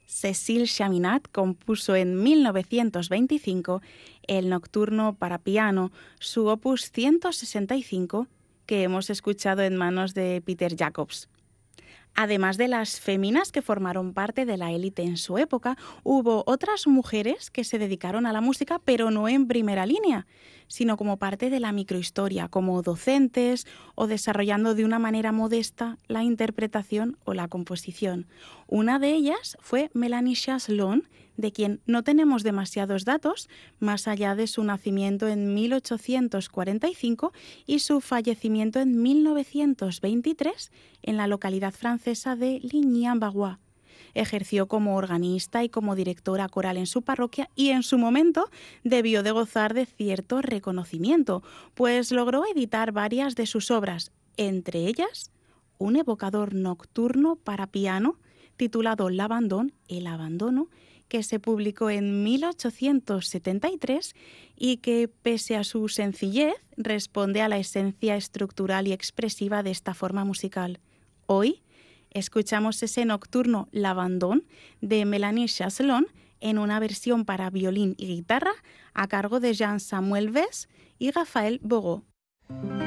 Cécile Chaminade compuso en 1925 el Nocturno para piano, su opus 165, que hemos escuchado en manos de Peter Jacobs. Además de las féminas que formaron parte de la élite en su época, hubo otras mujeres que se dedicaron a la música, pero no en primera línea, sino como parte de la microhistoria, como docentes o desarrollando de una manera modesta la interpretación o la composición. Una de ellas fue Melanie Chaslon, de quien no tenemos demasiados datos, más allá de su nacimiento en 1845 y su fallecimiento en 1923 en la localidad francesa de Ligny-en-Barrois. Ejerció como organista y como directora coral en su parroquia y en su momento debió de gozar de cierto reconocimiento, pues logró editar varias de sus obras, entre ellas un evocador nocturno para piano titulado L'Abandon, el abandono, que se publicó en 1873 y que, pese a su sencillez, responde a la esencia estructural y expresiva de esta forma musical. Hoy escuchamos ese nocturno L'Abandon de Melanie Chaslon en una versión para violín y guitarra a cargo de Jean-Samuel Vez y Raphaël Bourreau.